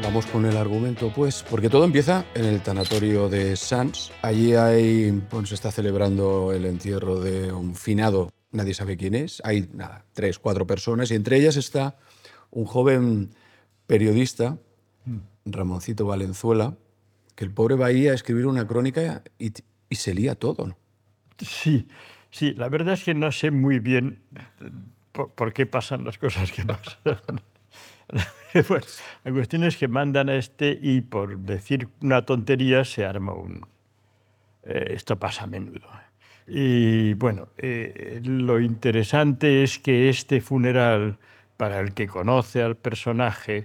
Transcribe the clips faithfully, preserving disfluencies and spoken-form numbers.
Vamos con el argumento, pues, porque todo empieza en el tanatorio de Sants. Allí hay, pues, se está celebrando el entierro de un finado, nadie sabe quién es. Hay, nada, tres, cuatro personas y entre ellas está un joven periodista, Ramoncito Valenzuela, que el pobre va ahí a escribir una crónica y, y se lía todo, ¿no? Sí, sí, la verdad es que no sé muy bien por, por qué pasan las cosas que pasan. Bueno, la cuestión es que mandan a este y por decir una tontería se arma un... Eh, esto pasa a menudo. Y bueno, eh, lo interesante es que este funeral, para el que conoce al personaje,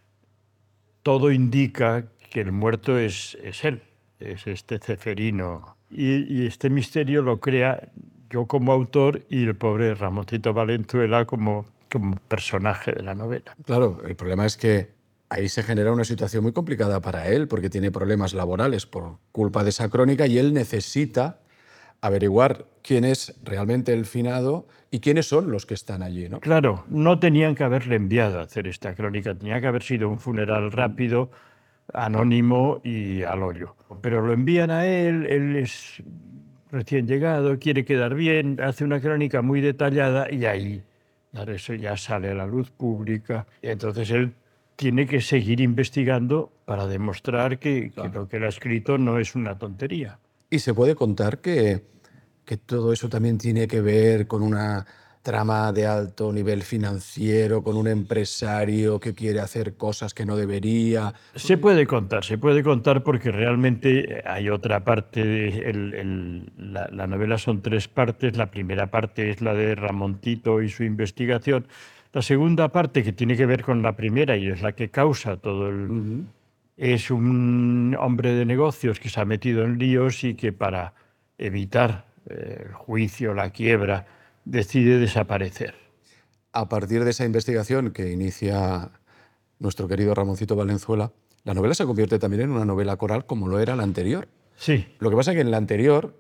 todo indica que el muerto es, es él, es este Ceferino. Y, y este misterio lo crea yo como autor y el pobre Ramoncito Valenzuela como, como personaje de la novela. Claro, el problema es que ahí se genera una situación muy complicada para él, porque tiene problemas laborales por culpa de esa crónica y él necesita averiguar quién es realmente el finado y quiénes son los que están allí, ¿no? Claro, no tenían que haberle enviado a hacer esta crónica, tenía que haber sido un funeral rápido, anónimo y al hoyo. Pero lo envían a él, él es recién llegado, quiere quedar bien, hace una crónica muy detallada y ahí, claro, eso ya sale a la luz pública. Y entonces él tiene que seguir investigando para demostrar que, claro, que lo que él ha escrito no es una tontería. Y se puede contar que, que todo eso también tiene que ver con una trama de alto nivel financiero, con un empresario que quiere hacer cosas que no debería. Se puede contar, se puede contar porque realmente hay otra parte. De, el, el, la, la novela son tres partes. La primera parte es la de Ramoncito y su investigación. La segunda parte, que tiene que ver con la primera y es la que causa todo el... Uh-huh. Es un hombre de negocios que se ha metido en líos y que para evitar eh, el juicio, la quiebra, decide desaparecer. A partir de esa investigación que inicia nuestro querido Ramoncito Valenzuela, la novela se convierte también en una novela coral como lo era la anterior. Sí. Lo que pasa es que en la anterior,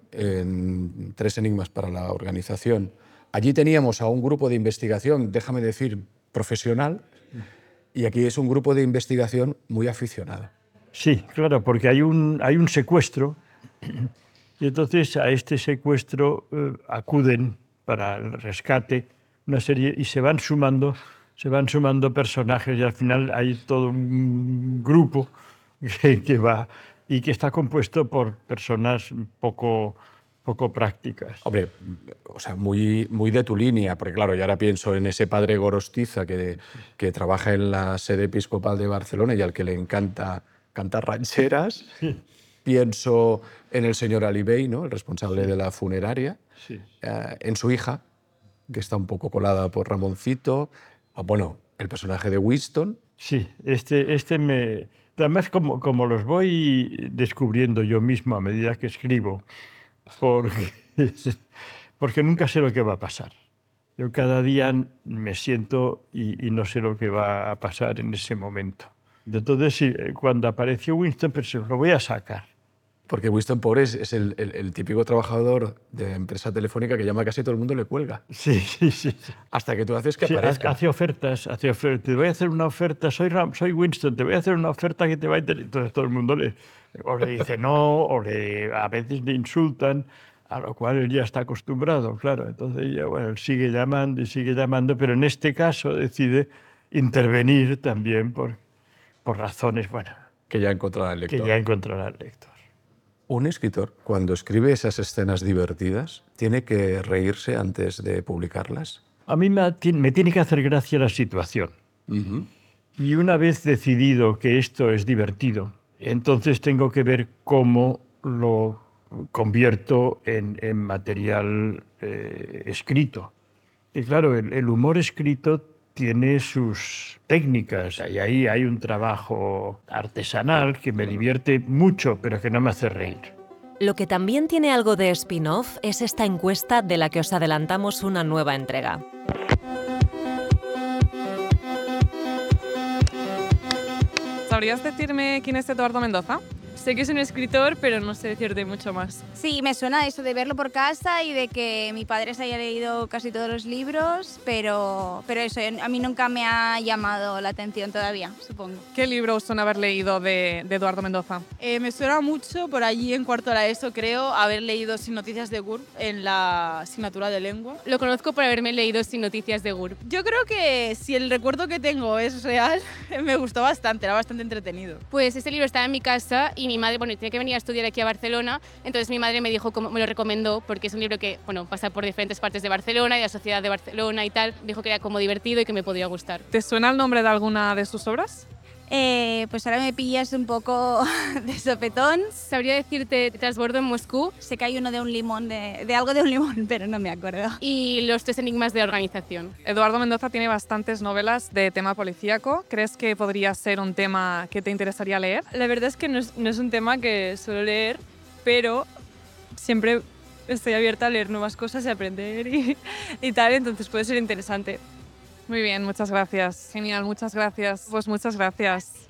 en Tres enigmas para la organización, allí teníamos a un grupo de investigación, déjame decir, profesional, y aquí es un grupo de investigación muy aficionado. Sí, claro, porque hay un, hay un secuestro y entonces a este secuestro eh, acuden para el rescate una serie y se van sumando, se van sumando personajes y al final hay todo un grupo que, que va y que está compuesto por personas poco... poco prácticas. Hombre, o sea, muy, muy de tu línea, porque claro, yo ahora pienso en ese padre Gorostiza que, que trabaja en la sede episcopal de Barcelona y al que le encanta cantar rancheras. Sí. Pienso en el señor Alibey, ¿no?, el responsable, sí, de la funeraria, sí, eh, en su hija, que está un poco colada por Ramoncito, o, bueno, el personaje de Winston. Sí, este, este me... Además, como, como los voy descubriendo yo mismo a medida que escribo, porque, porque nunca sé lo que va a pasar. Yo cada día me siento y, y no sé lo que va a pasar en ese momento. Entonces, cuando apareció Winston, pensé, lo voy a sacar. Porque Winston, pobre, es, es el, el, el típico trabajador de empresa telefónica que llama a casi todo el mundo le cuelga. Sí, sí, sí. Hasta que tú haces que sí, aparezca. Hace ofertas, hace ofertas. Te voy a hacer una oferta, soy, Ram, soy Winston, te voy a hacer una oferta que te va a interesar. Entonces todo el mundo le, o le dice no, o le, a veces le insultan, a lo cual él ya está acostumbrado, claro. Entonces ya, bueno, él sigue llamando y sigue llamando, pero en este caso decide intervenir también por, por razones, bueno... Que ya encontrará el lector. Que ya encontrará el lector. Un escritor, cuando escribe esas escenas divertidas, ¿tiene que reírse antes de publicarlas? A mí me, me tiene que hacer gracia la situación. Uh-huh. Y una vez decidido que esto es divertido, entonces tengo que ver cómo lo convierto en, en material eh, escrito. Y claro, el, el humor escrito tiene sus técnicas y ahí hay un trabajo artesanal que me divierte mucho, pero que no me hace reír. Lo que también tiene algo de spin-off es esta encuesta de la que os adelantamos una nueva entrega. ¿Sabrías decirme quién es Eduardo Mendoza? Sé que es un escritor, pero no sé decirte mucho más. Sí, me suena eso de verlo por casa y de que mi padre se haya leído casi todos los libros, pero, pero eso, a mí nunca me ha llamado la atención todavía, supongo. ¿Qué libro os suena haber leído de, de Eduardo Mendoza? Eh, me suena mucho, por allí en cuarto de la ESO creo, haber leído Sin noticias de G U R P en la asignatura de lengua. Lo conozco por haberme leído Sin noticias de G U R P. Yo creo que si el recuerdo que tengo es real, me gustó bastante, era bastante entretenido. Pues ese libro estaba en mi casa y mi madre, bueno, tenía que venir a estudiar aquí a Barcelona, entonces mi madre me dijo, cómo- me lo recomendó porque es un libro que, bueno, pasa por diferentes partes de Barcelona y la sociedad de Barcelona y tal. Dijo que era como divertido y que me podía gustar. ¿Te suena el nombre de alguna de sus obras? Eh, pues ahora me pillas un poco de sopetón. Sabría decirte Transbordo en Moscú Sé que hay uno de un limón, de, de algo de un limón, pero no me acuerdo. y Los tres enigmas de la organización. Eduardo Mendoza tiene bastantes novelas de tema policíaco. ¿Crees que podría ser un tema que te interesaría leer? La verdad es que no es, no es un tema que suelo leer, pero siempre estoy abierta a leer nuevas cosas y aprender y, y tal, entonces puede ser interesante. Muy bien, muchas gracias. Genial, muchas gracias. Pues muchas gracias.